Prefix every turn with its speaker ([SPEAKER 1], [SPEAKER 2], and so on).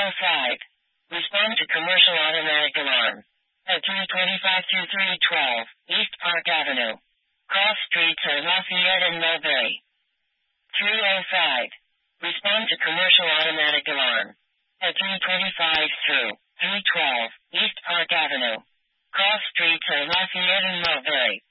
[SPEAKER 1] 205. Respond to commercial automatic alarm. At 325 through 312, East Park Avenue. Cross streets are Lafayette and Mulberry. 305. Respond to commercial automatic alarm. At 325 through 312, East Park Avenue. Cross streets are Lafayette and Mulberry.